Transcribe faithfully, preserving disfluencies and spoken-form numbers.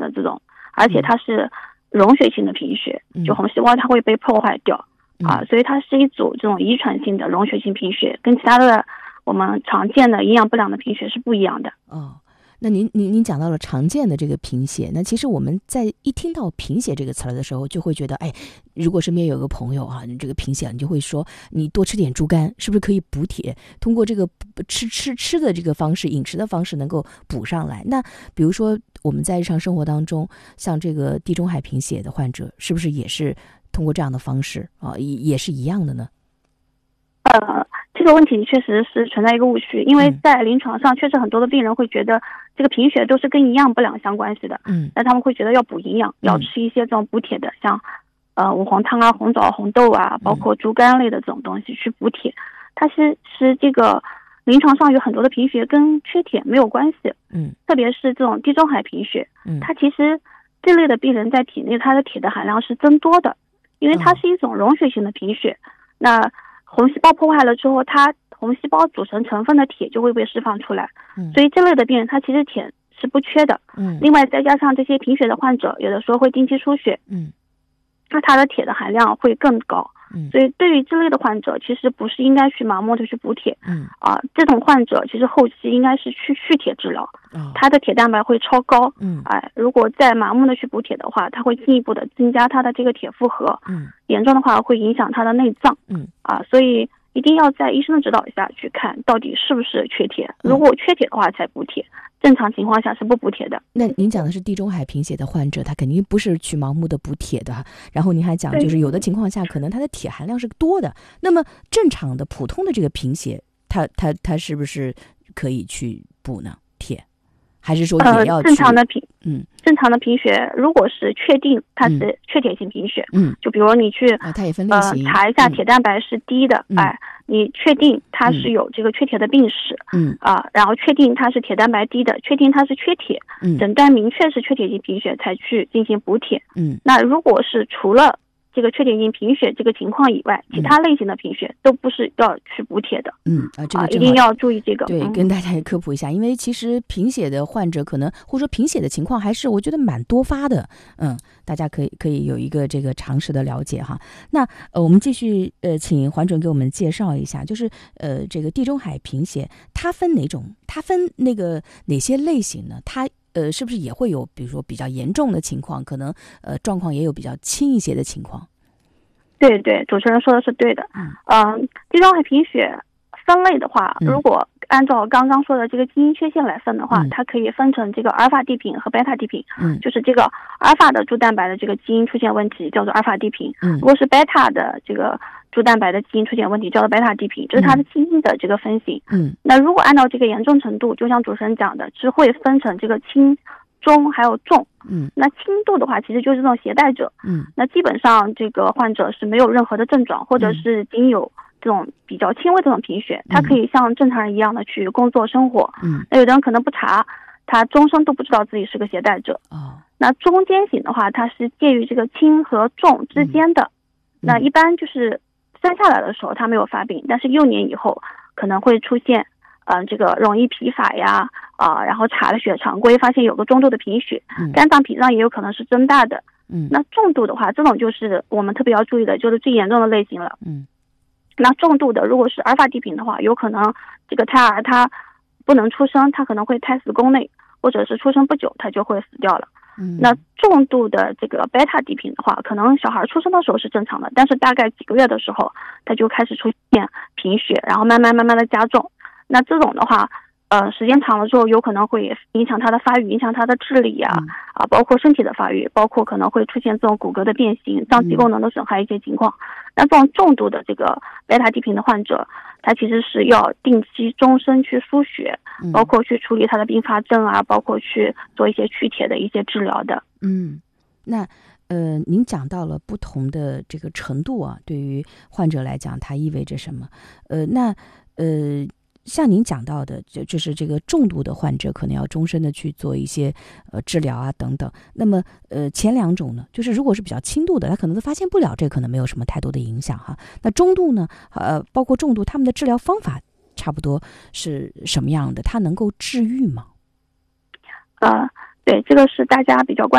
的这种，而且它是溶血性的贫血，就红细胞它会被破坏掉啊，所以它是一组这种遗传性的溶血性贫血，跟其他的我们常见的营养不良的贫血是不一样的。 哦，那您您您讲到了常见的这个贫血，那其实我们在一听到贫血这个词儿的时候，就会觉得，哎，如果身边有个朋友哈、啊，你这个贫血，你就会说，你多吃点猪肝，是不是可以补铁？通过这个吃吃吃的这个方式，饮食的方式能够补上来。那比如说我们在日常生活当中，像这个地中海贫血的患者，是不是也是通过这样的方式啊，也也是一样的呢？ 呃，这个问题确实是存在一个误区，因为在临床上确实很多的病人会觉得这个贫血都是跟营养不良相关系的，嗯，那他们会觉得要补营养，嗯、要吃一些这种补铁的，像呃五黄汤啊、红枣、红豆啊，包括猪肝类的这种东西去补铁。它是是这个临床上有很多的贫血跟缺铁没有关系，嗯，特别是这种地中海贫血，嗯，它其实这类的病人在体内它的铁的含量是增多的，因为它是一种溶血性的贫血，嗯、那红细胞破坏了之后，它红细胞组成成分的铁就会被释放出来，嗯，所以这类的病人他其实铁是不缺的，嗯，另外再加上这些贫血的患者有的时候会定期出血，嗯，那他的铁的含量会更高，嗯，所以对于这类的患者其实不是应该去盲目的去补铁，嗯啊，这种患者其实后期应该是去续铁治疗，哦，他的铁蛋白会超高，嗯，哎，如果再盲目的去补铁的话，它会进一步的增加他的这个铁负荷，嗯，严重的话会影响他的内脏，嗯啊，所以一定要在医生的指导下去看到底是不是缺铁，如果缺铁的话才补铁，正常情况下是不补铁的。 那您讲的是地中海贫血的患者，他肯定不是去盲目的补铁的，然后您还讲就是有的情况下可能他的铁含量是多的，那么正常的普通的这个贫血，他他他是不是可以去补呢？铁还是说也要去、 呃、正常的贫嗯正常的贫血，如果是确定它是缺铁性贫血，嗯，就比如你去啊，它也分类型， 呃查一下铁蛋白是低的，嗯、哎，你确定它是有这个缺铁的病史，嗯啊，然后确定它是铁蛋白低的，确定它是缺铁，嗯，诊断明确是缺铁性贫血才去进行补铁，嗯，那如果是除了这个缺铁性贫血这个情况以外，其他类型的贫血、嗯、都不是要去补铁的。 嗯啊，这个、啊、 一定要注意这个。 对、 嗯， 跟大家也科普一下，因为其实贫血的患者可能或者说贫血的情况还是我觉得蛮多发的。嗯，大家可以可以有一个这个常识的了解哈。那呃，我们继续呃，请黄准给我们介绍一下，就是呃，这个地中海贫血它分哪种？它分那个哪些类型呢？它呃，是不是也会有，比如说比较严重的情况，可能呃状况也有比较轻一些的情况？ 对对，主持人说的是对的。嗯，呃、地中海贫血分类的话，嗯、如果按照刚刚说的这个基因缺陷来分的话，嗯、它可以分成这个阿尔法地贫和贝塔地贫。嗯，就是这个阿尔法的猪蛋白的这个基因出现问题叫做阿尔法地贫，嗯，如果是贝塔的这个猪蛋白的基因出现问题叫做贝塔地贫，这是它的基因的这个分型。嗯，那如果按照这个严重程度，就像主持人讲的，是会分成这个轻、中还有重，嗯，那轻度的话其实就是这种携带者，嗯，那基本上这个患者是没有任何的症状，或者是仅有这种比较轻微的这种贫血，他可以像正常人一样的去工作生活，嗯，那有的人可能不查，他终生都不知道自己是个携带者，哦，那中间型的话，它是介于这个轻和重之间的，嗯，那一般就是生下来的时候他没有发病，但是幼年以后可能会出现嗯、呃，这个容易疲乏呀，啊、呃，然后查了血常规，发现有个中度的贫血，嗯，肝脏、脾脏也有可能是增大的，嗯，那重度的话，这种就是我们特别要注意的，就是最严重的类型了，嗯，那重度的，如果是阿尔法地贫的话，有可能这个胎儿他不能出生，他可能会胎死宫内，或者是出生不久他就会死掉了，嗯，那重度的这个贝塔地贫的话，可能小孩出生的时候是正常的，但是大概几个月的时候，他就开始出现贫血，然后慢慢慢慢的加重。那这种的话，呃，时间长了之后，有可能会影响他的发育，影响他的智力呀、啊，嗯、啊，包括身体的发育，包括可能会出现这种骨骼的变形、脏器功能的损害一些情况。嗯、那这种重度的这个贝塔地贫的患者，他其实是要定期终身去输血，嗯、包括去处理他的并发症啊，包括去做一些去铁的一些治疗的。 嗯，那。呃，您讲到了不同的这个程度啊，对于患者来讲，它意味着什么？呃，那呃，像您讲到的，就就是这个重度的患者，可能要终身的去做一些呃治疗啊等等。那么呃，前两种呢，就是如果是比较轻度的，他可能都发现不了，这可能没有什么太多的影响哈。那中度呢，呃，包括重度，他们的治疗方法差不多是什么样的？它能够治愈吗？ 呃，对，这个是大家比较关